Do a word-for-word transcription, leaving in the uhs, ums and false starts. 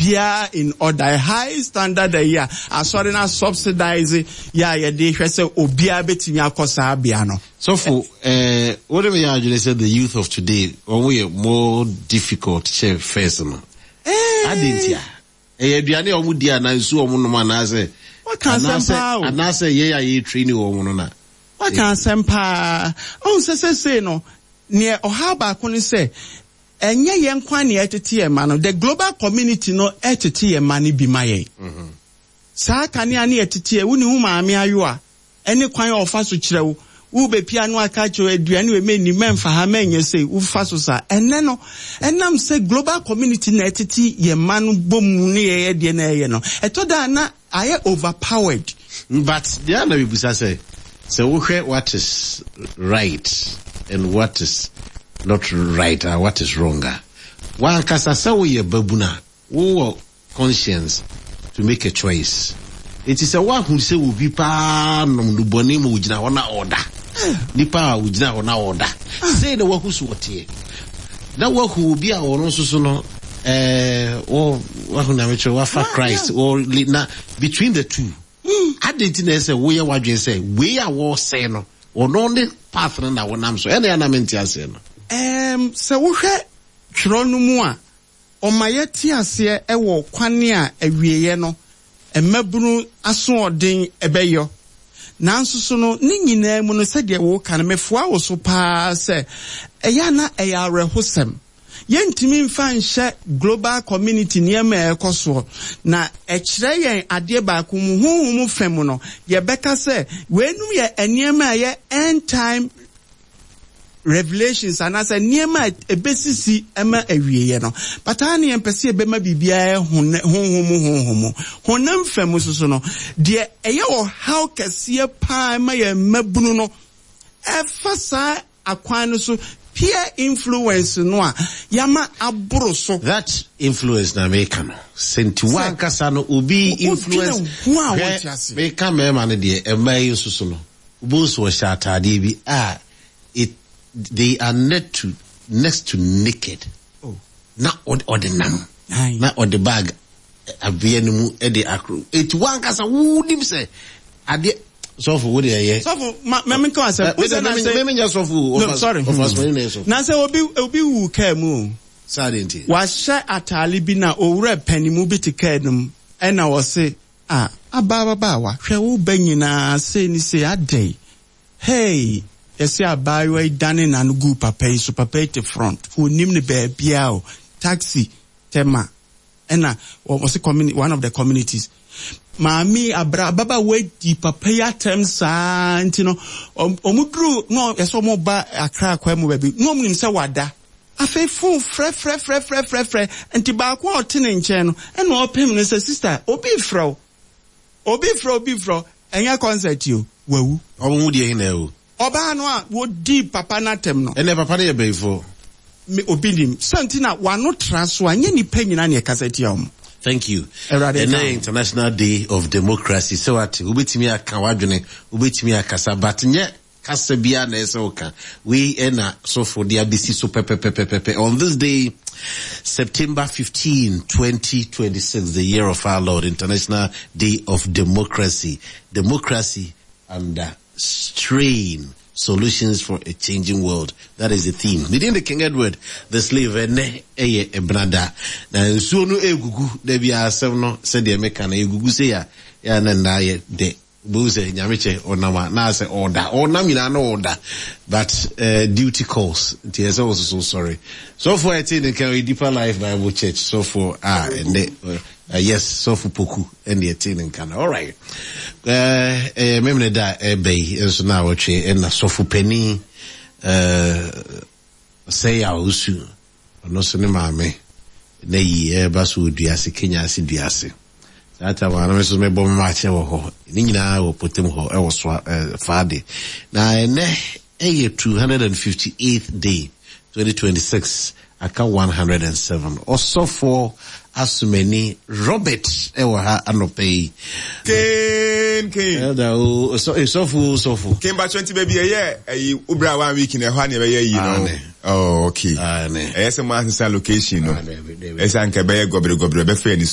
bibia in order high standard here asori na subsidize ya ye de hwese obia betimi akosa abia no. So for uh whatever you actually said, the youth of today we are more difficult chef first no. Eh adentia e aduane o mu dia na nsu o mu no na say what can sempa and na say ye ya ye train o mu no na what can sempa oh say say say no near ohaba ko ni say enye ye nkwa ne etete e ma no the global community no etete e ma ne bi ma ye mhm sa ka ne ane etete e woni hu maame ayo a ene kwan ofa so kirewo wo be pia no aka cho aduane we meni memfa ha menye sei wo fa so sa ene no enam say global community na etete ye ma no bomu ne ye de na ye no etoda na aye overpowered. But the other people say so what is right and what is not right or what is wrong. One kasasa we babuna wo conscience to make a choice. It is a one who say will be pa no boni mo ujina ona order. Nipa ujina ona order. Say the work who's what here. That work will be our own so no eh or what na me wa for Christ or na between the two. I didn't say we are what you say we are war say no or no only path na wonam so any anamenti ase no. Um, so we hwe twro no mu a omaye ti ase e wo kwane a awieye no emabunu aso odin ebeyo nanso so no ni nyina mu no se de wo kan mefoa wo so pa se eya na eya rehosem yentimi mfa nhye global community niema ekoso na ekire yen ade ba ko mu hu mu fem no ye beka se wenum ye eniema ye end time revelations and as a niema ebesisi ema awieye no patani empese ebema bibia honhom honhom honam fem so no de eye wo how kase pa ma ye mabunu no efasa akwan no so peer influence no a yama aburo so that influence na make no senti wan kasa no obi influence me ka me ma ne de ema so so no obo so sha atade bi ah it they are net to next to naked. Oh, not or the nam, not or the bag. A vienemu e de acro. It one kasa would him say. I did so for what ye. So for me come say. Me me just so for. Sorry. Na say obi obi wu ka mu. Sadenti. Wa sha atali bi na owura panimu bi te ka num. E na wo say ah aba baba wa hwe wo banyina say ni say adai. Hey. Esi abayo dane na nugu papa so papa te front onim ne ba bia o taxi tema ena o se community one of the communities maami abra baba we di papa ya tem sa ntino omudru no eso mo ba akra kwa mu ba bi no nim se wada afi fu fre fre fre fre fre fre enti ba kwa otene nche no ena opem ne se sister obi fro obi fro obi fro enya concert yo wawu omu die na o oba no a wo di papa na tem no ene papa na be before me obinim santina wano traso anye ni panyina na kaseti am. Thank you. And International Day of Democracy. So what ubetimi aka wadwene ubetimi akasa but nye kasa bia na esoka we ena so for the A B C so pepe pepe pepe on this day September fifteenth twenty twenty-six, the year of our Lord, International Day of Democracy. Democracy under strain, solutions for a changing world. That is the theme. Within the King Edward, the slave, ene eye ebrada. Na nsuo no egugu de bia asem no se de meka na egugu se ya ya na na ye de buze nyameche onama na se order onam ina no order but uh, duty calls. It is also so sorry. So for it in the Deeper Life Bible Church. So for ah and the, uh, uh, yes, so for Poku and the attending can. All right. Uh, eh, memne da ebe enso na woche na sofu penny uh say ya usu no so ne maame na yi e ba so duase Kenya ase duase ata wa na me so me bom ma che wo ho ni nyina wo potem ho e wo so faade na ene e two hundred fifty-eighth day twenty twenty-six aka one hundred seven also for Asumeni Robert ewa anopei ken ken elda o so sofu sofu ken ba twenty baby eh eh ubra one week na ho na be yi no oh okay ah ne eh se man location no esa nka be gobre gobre be fe ni